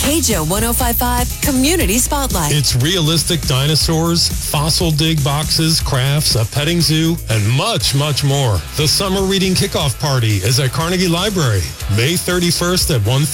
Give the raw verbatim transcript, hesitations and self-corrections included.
K J O one oh five point five Community Spotlight. It's realistic dinosaurs, fossil dig boxes, crafts, a petting zoo, and much, much more. The Summer Reading Kickoff Party is at Carnegie Library, May thirty-first at one